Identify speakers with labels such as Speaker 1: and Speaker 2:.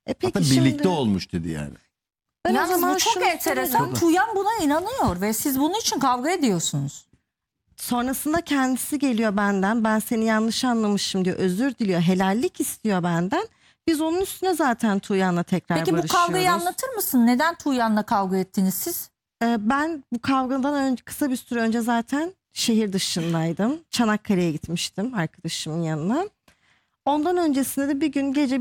Speaker 1: Peki
Speaker 2: Hatta
Speaker 1: şimdi,
Speaker 2: birlikte olmuş dedi yani.
Speaker 1: ben o
Speaker 3: Yalnız
Speaker 1: zaman
Speaker 3: bu çok
Speaker 1: şunu
Speaker 3: enteresan.
Speaker 1: sorayım.
Speaker 3: Tuğyan buna inanıyor ve siz bunun için kavga ediyorsunuz.
Speaker 1: Sonrasında kendisi geliyor benden. Ben seni yanlış anlamışım diyor. Özür diliyor. Helallik istiyor benden. Biz onun üstüne zaten Tuğyan'la tekrar
Speaker 3: Peki bu
Speaker 1: barışıyoruz.
Speaker 3: kavgayı anlatır mısın? Neden Tuğyan'la kavga ettiniz siz?
Speaker 1: Ben bu kavgadan önce, kısa bir süre önce zaten şehir dışındaydım. Çanakkale'ye gitmiştim arkadaşımın yanına. Ondan öncesinde de bir gün gece